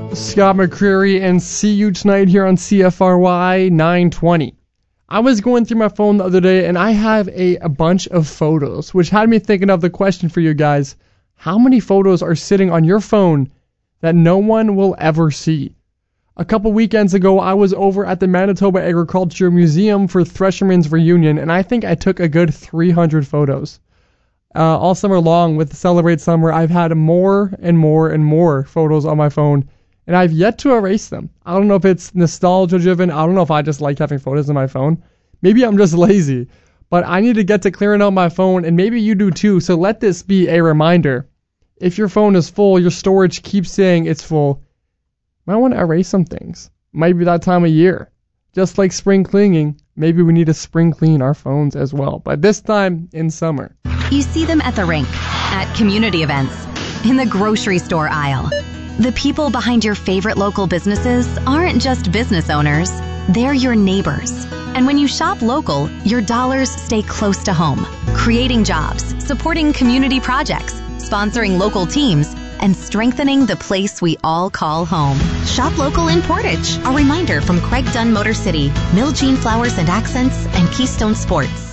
Scott McCreary, and see you tonight here on CFRY 920. I was going through my phone the other day, and I have a bunch of photos, which had me thinking of the question for you guys. How many photos are sitting on your phone that no one will ever see? A couple weekends ago, I was over at the Manitoba Agriculture Museum for Threshermen's Reunion, and I think I took a good 300 photos. All summer long with Celebrate Summer, I've had more and more and more photos on my phone, and I've yet to erase them. I don't know if it's nostalgia-driven. I don't know if I just like having photos on my phone. Maybe I'm just lazy, but I need to get to clearing out my phone, and maybe you do too, so let this be a reminder. If your phone is full, your storage keeps saying it's full, you might want to erase some things. Might be that time of year. Just like spring cleaning, maybe we need to spring clean our phones as well, but this time in summer. You see them at the rink, at community events, in the grocery store aisle. The people behind your favorite local businesses aren't just business owners, they're your neighbors. And when you shop local, your dollars stay close to home, creating jobs, supporting community projects, sponsoring local teams, and strengthening the place we all call home. Shop local in Portage. A reminder from Craig Dunn Motor City, Mill Jean Flowers and Accents, and Keystone Sports.